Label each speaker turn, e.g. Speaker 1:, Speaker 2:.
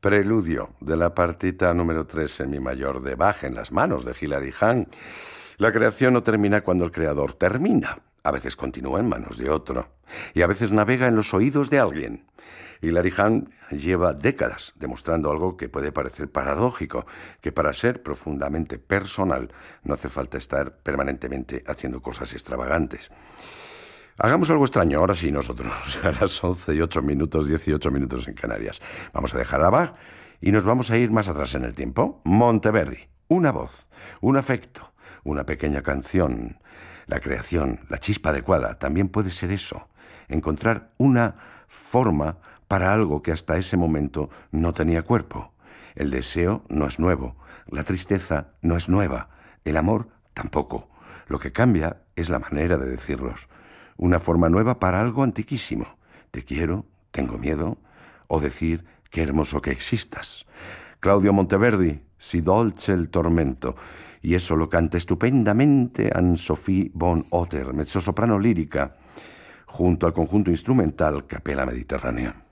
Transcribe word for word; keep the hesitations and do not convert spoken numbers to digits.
Speaker 1: Preludio de la partita número tres en mi mayor de Bach en las manos de Hilary Hahn. La creación no termina cuando el creador termina. A veces continúa en manos de otro. Y a veces navega en los oídos de alguien. Hilary Hahn lleva décadas demostrando algo que puede parecer paradójico, que para ser profundamente personal no hace falta estar permanentemente haciendo cosas extravagantes. Hagamos algo extraño, ahora sí nosotros, a las once y ocho minutos, dieciocho minutos en Canarias. Vamos a dejar a Bach y nos vamos a ir más atrás en el tiempo. Monteverdi, una voz, un afecto, una pequeña canción. La creación, la chispa adecuada, también puede ser eso, encontrar una forma para algo que hasta ese momento no tenía cuerpo. El deseo no es nuevo, la tristeza no es nueva, el amor tampoco. Lo que cambia es la manera de decirlos. Una forma nueva para algo antiquísimo. Te quiero, tengo miedo, o decir qué hermoso que existas. Claudio Monteverdi, Si dolce il tormento. Y eso lo canta estupendamente Anne-Sophie von Otter, mezzosoprano lírica, junto al conjunto instrumental Capella Mediterránea.